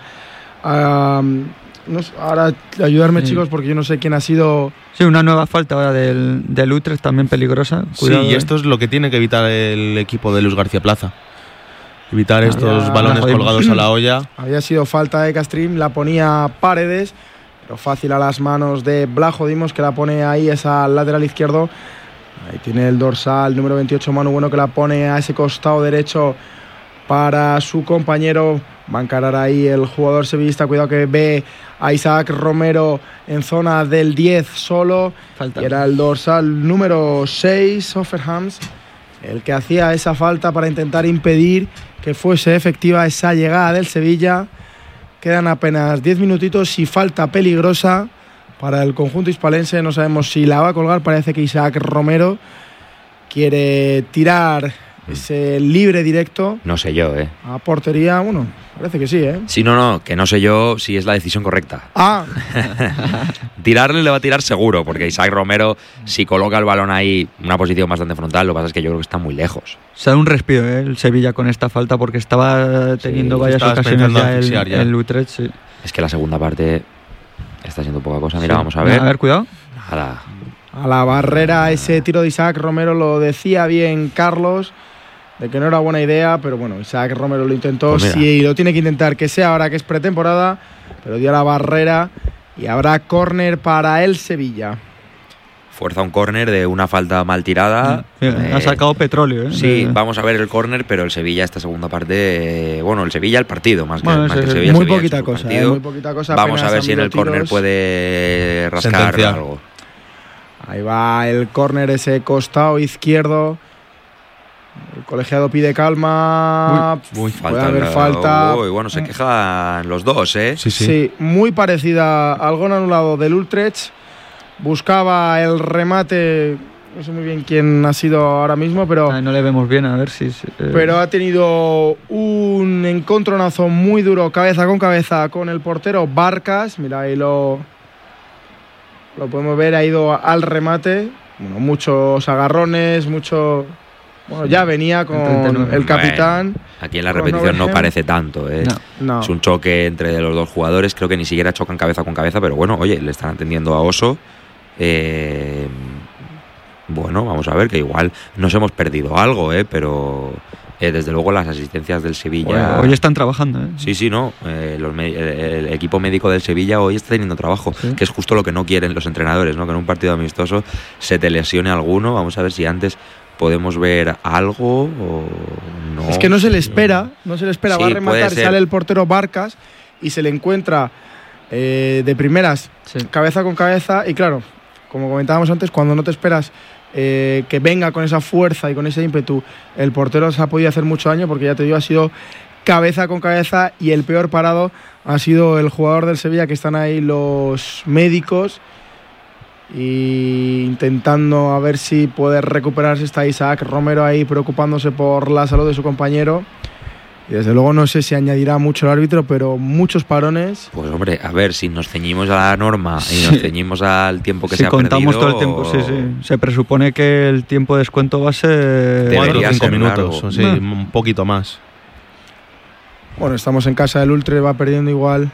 Ahora ayudarme, chicos, porque yo no sé quién ha sido. Sí, una nueva falta ahora del Utrecht, también peligrosa. Cuidado, sí, y esto es lo que tiene que evitar el equipo de Luis García Plaza. Evitar estos balones colgados a la olla. Había sido falta de Castrín, la ponía Paredes, pero fácil a las manos de Blajo Dimos, que la pone ahí esa lateral izquierdo. Ahí tiene el dorsal número 28, Manu Bueno, que la pone a ese costado derecho para su compañero. Va a encarar ahí el jugador sevillista. Cuidado que ve a Isaac Romero en zona del 10 solo. Falta. Y era el dorsal número 6, Offerhams, el que hacía esa falta para intentar impedir que fuese efectiva esa llegada del Sevilla. Quedan apenas 10 minutitos y falta peligrosa para el conjunto hispalense. No sabemos si la va a colgar. Parece que Isaac Romero quiere tirar ese libre directo. No sé yo, a portería. Bueno, parece que sí, Sí, que no sé yo si es la decisión correcta. Tirarle le va a tirar seguro, porque Isaac Romero, si coloca el balón ahí en una posición bastante frontal, lo que pasa es que yo creo que está muy lejos. Se da un respiro el Sevilla con esta falta, porque estaba teniendo varias ocasiones ya el Utrecht. Sí. Es que la segunda parte está siendo poca cosa. Mira, vamos a ver. A ver, cuidado. A la barrera ese tiro de Isaac Romero, lo decía bien Carlos, de que no era buena idea, pero bueno, Isaac Romero lo intentó. Pues sí, lo tiene que intentar, que sea ahora que es pretemporada, pero dio a la barrera y habrá córner para el Sevilla. Fuerza un córner de una falta mal tirada. Ha sacado petróleo, Sí, vamos a ver el córner, pero el Sevilla esta segunda parte, el Sevilla el partido, más que el Sevilla. Muy poquita cosa. Vamos a ver si en el córner puede rascar algo. Ahí va el córner, ese costado izquierdo. El colegiado pide calma. Puede haber falta. Bueno, se quejan los dos, Sí, muy parecida al gol anulado del Utrecht. Buscaba el remate. No sé muy bien quién ha sido ahora mismo, pero. No le vemos bien, a ver si. Pero ha tenido un encontronazo muy duro, cabeza con el portero Barcas. Mira, ahí lo lo podemos ver, ha ido al remate, bueno, muchos agarrones, mucho... Bueno, ya venía con el capitán. Bueno, aquí en la repetición no parece tanto, ¿eh? No. Es un choque entre los dos jugadores, creo que ni siquiera chocan cabeza con cabeza, pero bueno, oye, le están atendiendo a Oso. Bueno, vamos a ver, que igual nos hemos perdido algo, pero desde luego las asistencias del Sevilla... Bueno, hoy están trabajando, ¿eh? Sí, no. El equipo médico del Sevilla hoy está teniendo trabajo, ¿sí? Que es justo lo que no quieren los entrenadores, ¿no? Que en un partido amistoso se te lesione alguno. Vamos a ver si antes podemos ver algo o no. Es que no se le espera, sí, va a rematar, sale el portero Barcas y se le encuentra de primeras, sí, cabeza con cabeza, y claro, como comentábamos antes, cuando no te esperas que venga con esa fuerza y con ese ímpetu, el portero se ha podido hacer mucho daño, porque ya te digo, ha sido cabeza con cabeza, y el peor parado ha sido el jugador del Sevilla, que están ahí los médicos y intentando a ver si puede recuperarse. Está Isaac Romero ahí preocupándose por la salud de su compañero. Y desde luego no sé si añadirá mucho el árbitro, pero muchos parones. Pues hombre, a ver, si nos ceñimos a la norma y nos ceñimos al tiempo que se ha perdido... Si contamos todo el tiempo, sí. Se presupone que el tiempo de descuento va a ser... 4 o 5 minutos, o sí, un poquito más. Bueno, estamos en casa del Ultre, va perdiendo igual.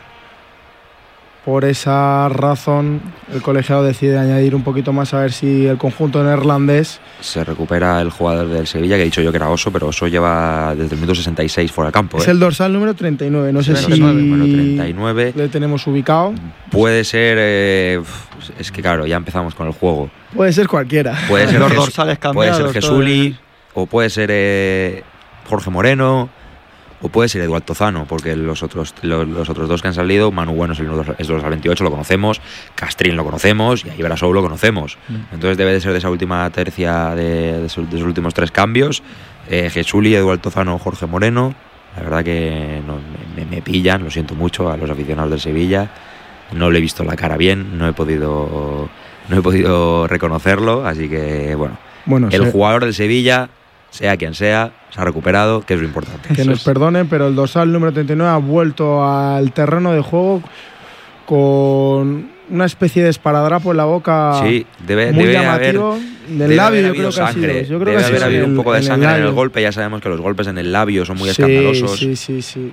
Por esa razón, el colegiado decide añadir un poquito más, a ver si el conjunto neerlandés... Se recupera el jugador del Sevilla, que he dicho yo que era Oso, pero Oso lleva desde el minuto 66 fuera del campo. Es el dorsal número 39, no sé si número 39. Le tenemos ubicado. Puede ser... es que claro, ya empezamos con el juego. Puede ser cualquiera. Puede ser los dorsales cambiados. Puede ser Jesuli, o puede ser Jorge Moreno... O puede ser Eduardo Tozano, porque los otros dos que han salido, Manu Bueno es dorsal 28, lo conocemos, Castrín lo conocemos y Ibrasou lo conocemos. Entonces debe de ser de esa última tercia de sus últimos 3 cambios. Jesuli, Eduardo Tozano, Jorge Moreno. La verdad que me pillan, lo siento mucho a los aficionados del Sevilla. No le he visto la cara bien, no he podido reconocerlo, así que bueno el jugador del Sevilla, sea quien sea, se ha recuperado, que es lo importante. Que nos perdonen, pero el dorsal número 39 ha vuelto al terreno de juego con una especie de esparadrapo en la boca. Sí, debe llamativo. Del labio, yo creo que ha sido. Yo creo que debe haber habido un poco de sangre en el golpe. Ya sabemos que los golpes en el labio son muy escandalosos. Sí.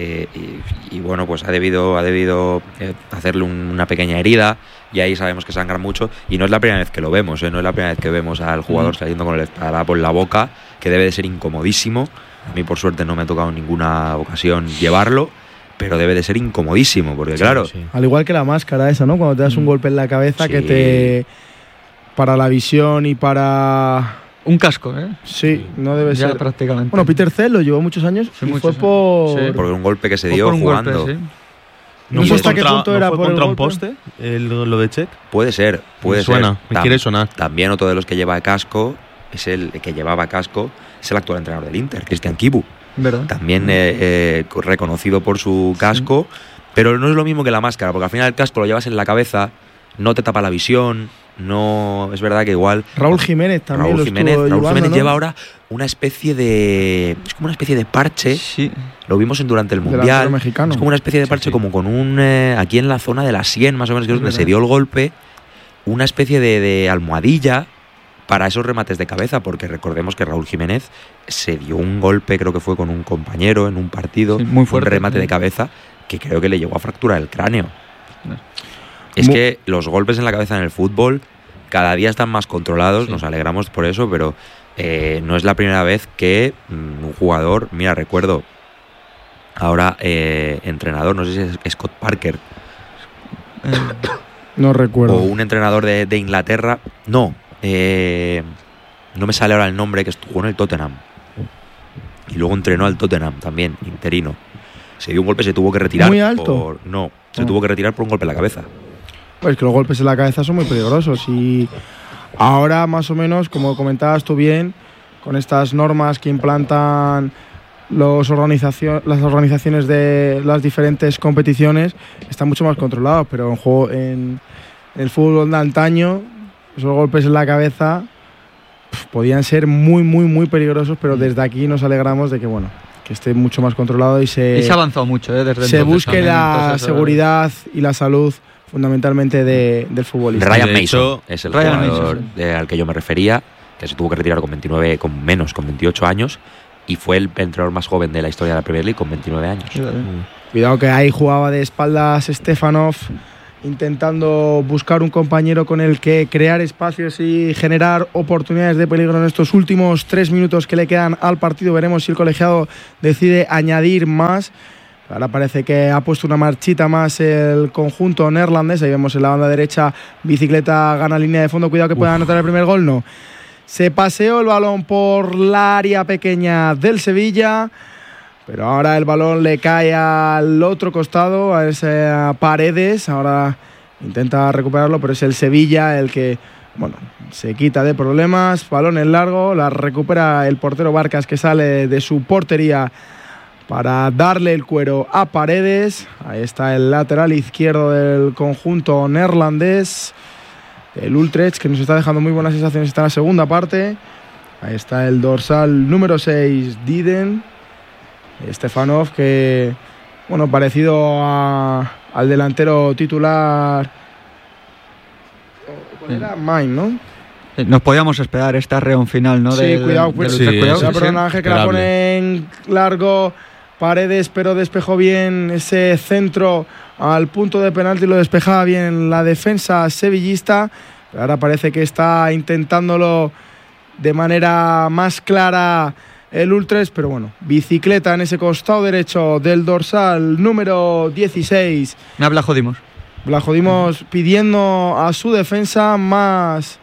Y bueno, pues ha debido hacerle una pequeña herida, y ahí sabemos que sangra mucho. Y no es la primera vez que lo vemos, no es la primera vez que vemos al jugador saliendo con el esparadrapo en la boca, que debe de ser incomodísimo. A mí, por suerte, no me ha tocado en ninguna ocasión llevarlo, pero debe de ser incomodísimo, porque claro... Sí. Al igual que la máscara esa, ¿no? Cuando te das un golpe en la cabeza, que te... Para la visión y para... Un casco, ¿eh? Sí, no debe ya ser... prácticamente. Bueno, Peter Cech lo llevó muchos años, y fue por... Sí. Por un golpe que se dio jugando. Golpe, sí. No sé hasta qué punto era por contra el un poste, lo de Cech. Puede ser. Me quiere sonar. También otro de los que lleva casco, es el actual entrenador del Inter, Cristian Kibu. ¿Verdad? También reconocido por su casco, pero no es lo mismo que la máscara, porque al final el casco lo llevas en la cabeza, no te tapa la visión, no es verdad que igual... Raúl Jiménez también Raúl Jiménez ¿no? lleva ahora una especie de... Es como una especie de parche, sí. Lo vimos durante el Mundial, mexicano. Es como una especie de parche, como con un... aquí en la zona de la sien, más o menos, que es donde se dio el golpe, una especie de almohadilla para esos remates de cabeza, porque recordemos que Raúl Jiménez se dio un golpe, creo que fue con un compañero en un partido, muy fuerte, un remate de cabeza, que creo que le llegó a fracturar el cráneo. Es que los golpes en la cabeza en el fútbol cada día están más controlados, nos alegramos por eso, pero no es la primera vez que un jugador, mira, recuerdo ahora entrenador, no sé si es Scott Parker, no recuerdo, o un entrenador de Inglaterra, no me sale ahora el nombre, que jugó en el Tottenham y luego entrenó al Tottenham también, interino. Se dio un golpe, se tuvo que retirar. ¿Muy alto? Se tuvo que retirar por un golpe en la cabeza. Pues que los golpes en la cabeza son muy peligrosos, y ahora más o menos, como comentabas tú bien, con estas normas que implantan las organizaciones de las diferentes competiciones, está mucho más controlado, pero en el fútbol de antaño, esos golpes en la cabeza podían ser muy, muy, muy peligrosos, pero desde aquí nos alegramos de que, bueno, que esté mucho más controlado y se ha avanzado mucho, desde se entonces busque la seguridad y la salud fundamentalmente del futbolista. Ryan De Mason hecho, es el Ryan jugador al que yo me refería, que se tuvo que retirar con 28 años, y fue el entrenador más joven de la historia de la Premier League con 29 años. Cuidado que ahí jugaba de espaldas Stefanov, intentando buscar un compañero con el que crear espacios y generar oportunidades de peligro en estos últimos 3 minutos que le quedan al partido. Veremos si el colegiado decide añadir más. Ahora parece que ha puesto una marchita más el conjunto neerlandés. Ahí vemos en la banda derecha, Bicicleta gana línea de fondo. Cuidado que pueda anotar el primer gol. No. Se paseó el balón por la área pequeña del Sevilla, pero ahora el balón le cae al otro costado, a esa Paredes. Ahora intenta recuperarlo, pero es el Sevilla el que, bueno, se quita de problemas. Balón en largo, la recupera el portero Barcas, que sale de su portería para darle el cuero a Paredes. Ahí está el lateral izquierdo del conjunto neerlandés, el Utrecht, que nos está dejando muy buenas sensaciones. Está en la segunda parte. Ahí está el dorsal número 6, Diden. Stefanov, que, bueno, parecido al delantero titular. ¿Cuál era? Main, ¿no? Nos podíamos esperar este arreón final, ¿no? Sí, cuidado, perdón, Ángel, que la pone en largo. Paredes, pero despejó bien ese centro al punto de penalti, lo despejaba bien la defensa sevillista. Pero ahora parece que está intentándolo de manera más clara el Utrecht, pero bueno, Bicicleta en ese costado derecho del dorsal número 16. Blajodimos pidiendo a su defensa más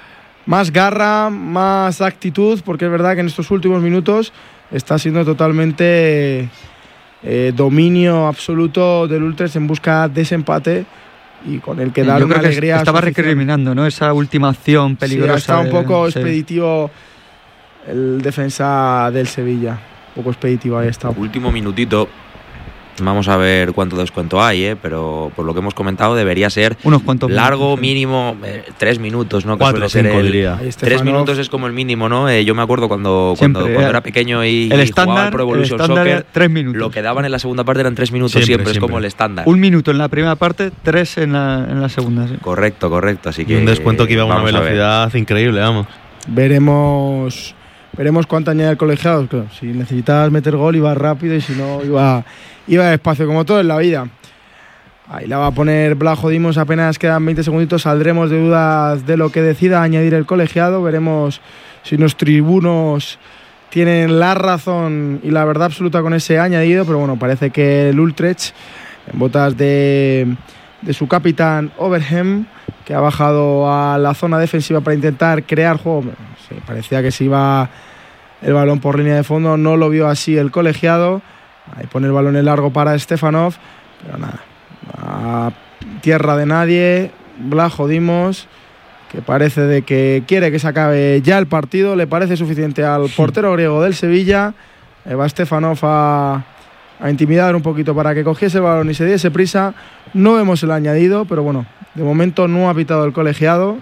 garra, más actitud, porque es verdad que en estos últimos minutos está siendo totalmente dominio absoluto del Utrecht en busca de ese empate y con el que dar una alegría. Estaba recriminando, ¿no?, esa última acción peligrosa. Sí, está un poco expeditivo el defensa del Sevilla. Un poco expeditivo ahí está. Último minutito. Vamos a ver cuánto descuento hay, pero por lo que hemos comentado debería ser unos cuantos largo, minutos, mínimo 3 minutos, ¿no? 4 o 5 diría. 3 minutos es como el mínimo, ¿no? Yo me acuerdo cuando era pequeño y jugaba al Pro Evolution Soccer, 3 minutos. Lo que daban en la segunda parte eran 3 minutos siempre, es como el estándar. 1 minuto en la primera parte, 3 en la segunda. Sí. Correcto, así que... Y un descuento que iba a una velocidad increíble, vamos. Veremos cuánto añade el colegiado. Claro, si necesitas meter gol iba rápido y si no iba despacio, como todo en la vida. Ahí la va a poner Blajodimos, apenas quedan 20 segunditos. Saldremos de dudas de lo que decida añadir el colegiado. Veremos si los tribunos tienen la razón y la verdad absoluta con ese añadido, pero bueno, parece que el Utrecht, en botas de su capitán Overheim, que ha bajado a la zona defensiva para intentar crear juego. Sí, parecía que se iba el balón por línea de fondo, no lo vio así el colegiado. Ahí pone el balón en largo para Stefanov, pero nada, a tierra de nadie. Blajodimos, que parece de que quiere que se acabe ya el partido, le parece suficiente al portero griego del Sevilla. Va Stefanov a intimidar un poquito para que cogiese el balón y se diese prisa. No vemos el añadido, pero bueno, de momento no ha pitado el colegiado.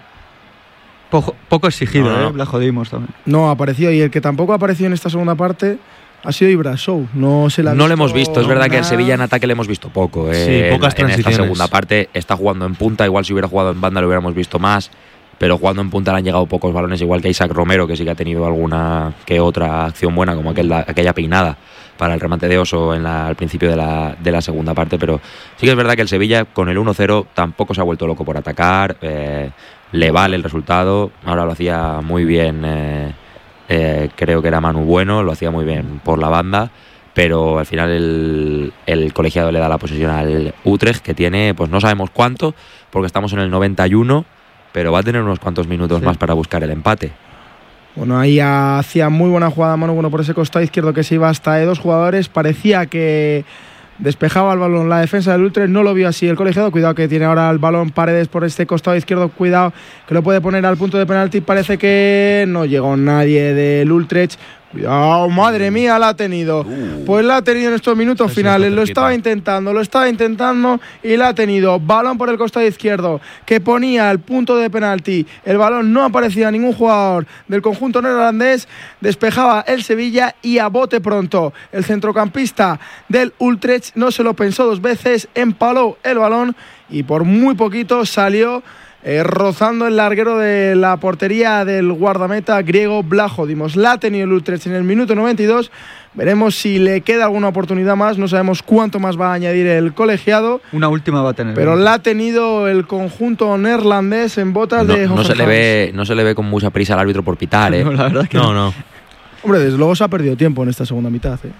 Poco exigido, Blajodimos también. No ha aparecido, y el que tampoco ha aparecido en esta segunda parte ha sido Ibrasov. No lo hemos visto, es verdad que el Sevilla en ataque le hemos visto poco. Sí, pocas transiciones. En esta segunda parte está jugando en punta, igual si hubiera jugado en banda lo hubiéramos visto más, pero jugando en punta le han llegado pocos balones, igual que Isaac Romero, que sí que ha tenido alguna que otra acción buena, como aquella peinada para el remate de Oso al principio de la segunda parte, pero sí que es verdad que el Sevilla con el 1-0 tampoco se ha vuelto loco por atacar, le vale el resultado. Ahora lo hacía muy bien, creo que era Manu Bueno, lo hacía muy bien por la banda, pero al final el colegiado le da la posesión al Utrecht, que tiene, pues no sabemos cuánto, porque estamos en el 91, pero va a tener unos cuantos minutos más para buscar el empate. Bueno, ahí hacía muy buena jugada Manu Bueno por ese costado izquierdo, que se iba hasta 2 jugadores. Parecía que despejaba el balón la defensa del Utrecht, no lo vio así el colegiado. Cuidado que tiene ahora el balón Paredes por este costado izquierdo, cuidado que lo puede poner al punto de penalti. Parece que no llegó nadie del Utrecht. Cuidado, madre mía, la ha tenido. Pues la ha tenido en estos minutos finales. Lo estaba intentando y la ha tenido. Balón por el costado izquierdo que ponía el punto de penalti. El balón no aparecía ningún jugador del conjunto neerlandés. Despejaba el Sevilla y a bote pronto. El centrocampista del Utrecht no se lo pensó dos veces. Empaló el balón y por muy poquito salió rozando el larguero de la portería del guardameta griego Blajo Dimos. La ha tenido el Utrecht en el minuto 92. Veremos si le queda alguna oportunidad más. No sabemos cuánto más va a añadir el colegiado. Una última va a tener. Pero la ha tenido el conjunto neerlandés en botas de no se le ve con mucha prisa al árbitro por pitar, ¿eh? No, la verdad que No. Hombre, desde luego se ha perdido tiempo en esta segunda mitad, ¿eh?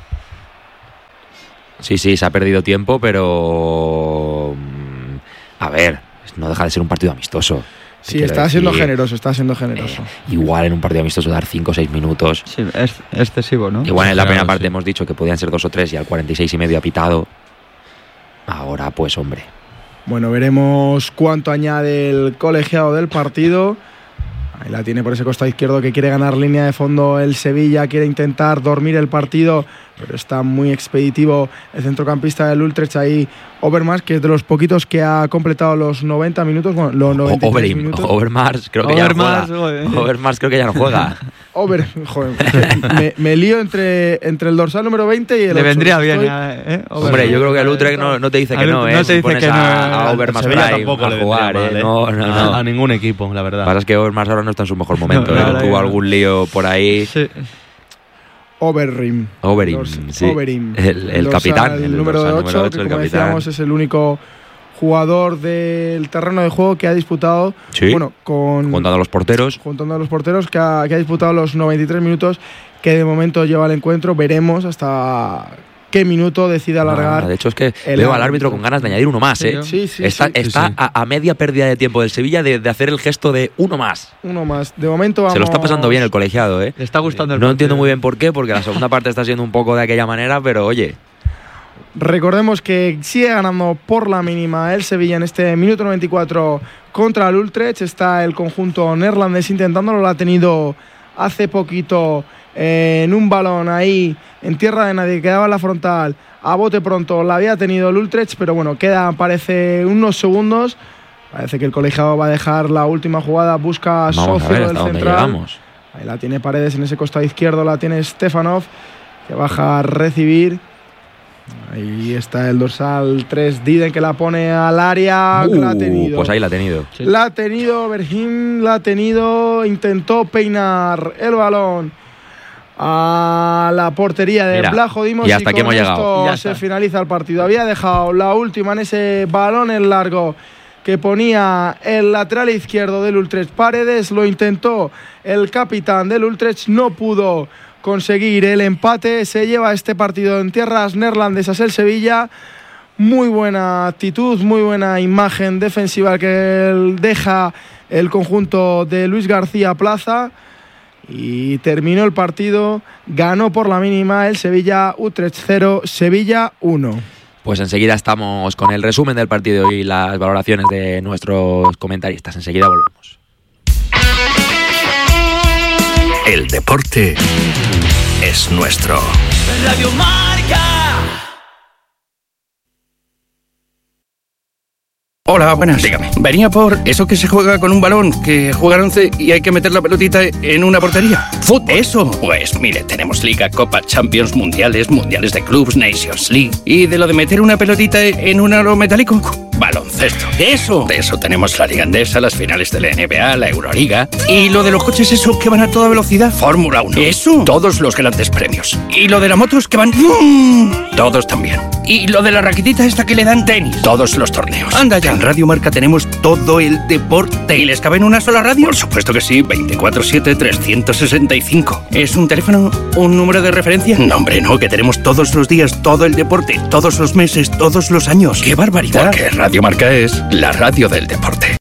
Sí, se ha perdido tiempo, pero... A ver, no deja de ser un partido amistoso. Sí, está siendo generoso. Igual en un partido amistoso dar 5 o 6 minutos. sí, es excesivo, ¿no? Igual en la primera parte sí. hemos dicho que podían ser 2 o 3 y al 46 y medio ha pitado. Ahora, pues, hombre. Bueno, veremos cuánto añade el colegiado del partido. Ahí la tiene por ese costado izquierdo que quiere ganar línea de fondo el Sevilla, quiere intentar dormir el partido, pero está muy expeditivo el centrocampista del Utrecht ahí, Overmars, que es de los poquitos que ha completado los 90 minutos, bueno, los 93 minutos. Overmars creo que ya no juega. Overmars creo que ya no juega. Me lío entre el dorsal número 20 y el 8. Le vendría bien, Hombre, yo creo que el Utrecht no te dice que no, ¿eh? No te dice que no. A Overmars Prime a jugar, ¿eh? No. A ningún equipo, la verdad. Lo que pasa es que Overmars ahora no está en su mejor momento, No, tuvo algún lío por ahí. Sí. Overeem, sí. Overeem. El capitán. El número 8, que como decíamos es el único jugador del terreno de juego que ha disputado, juntando a los porteros, que ha disputado los 93 minutos que de momento lleva el encuentro. Veremos hasta qué minuto decide alargar. De hecho, es que veo al árbitro con ganas de añadir uno más. Sí. Está a media pérdida de tiempo del Sevilla de hacer el gesto de uno más. De momento vamos... Se lo está pasando bien el colegiado, ¿eh? Le está gustando el No partido. entiendo muy bien por qué, porque la segunda parte está siendo un poco de aquella manera, pero oye... Recordemos que sigue ganando por la mínima el Sevilla en este minuto 94 contra el Utrecht. Está el conjunto neerlandés intentándolo, lo ha tenido hace poquito en un balón ahí en tierra de nadie, quedaba en la frontal, a bote pronto la había tenido el Utrecht, pero bueno, parece unos segundos. Parece que el colegiado va a dejar la última jugada, busca Socio del central. Ahí la tiene Paredes en ese costado izquierdo, la tiene Stefanov, que baja a recibir. Ahí está el dorsal 3, Diden, que la pone al área. La ha tenido. Pues ahí la ha tenido. Sí. La ha tenido, Bergim la ha tenido. Intentó peinar el balón a la portería de Blajo Dimos. Y hasta aquí hemos llegado. Ya se finaliza el partido. Había dejado la última en ese balón en largo que ponía el lateral izquierdo del Utrecht. Paredes lo intentó. El capitán del Utrecht no pudo conseguir el empate. Se lleva este partido en tierras neerlandesas el Sevilla. Muy buena actitud, muy buena imagen defensiva que deja el conjunto de Luis García Plaza. Y terminó el partido, ganó por la mínima el Sevilla, Utrecht 0, Sevilla 1. Pues enseguida estamos con el resumen del partido y las valoraciones de nuestros comentaristas. Enseguida volvemos. El deporte es nuestro. Radio Marca. Hola, buenas. Dígame. Venía por eso que se juega con un balón, que juegan 11 y hay que meter la pelotita en una portería. ¡Fútbol! Eso. Pues mire, tenemos Liga, Copa, Champions, Mundiales de clubs, Nations League. Y de lo de meter una pelotita en un aro metálico, baloncesto. ¡Eso! De eso tenemos la Liga Endesa, las finales de la NBA, la Euroliga. Y lo de los coches, eso, que van a toda velocidad, Fórmula 1. ¡Eso! Todos los grandes premios. Y lo de las motos que van... Todos también. Y lo de la raquetita esta que le dan tenis. Todos los torneos. Anda ya. En Radio Marca tenemos todo el deporte. ¿Y les cabe en una sola radio? Por supuesto que sí. 24/7, 365. ¿Es un teléfono? ¿Un número de referencia? No, hombre, no. Que tenemos todos los días todo el deporte. Todos los meses, todos los años. ¡Qué barbaridad! Porque Radio Marca es la radio del deporte.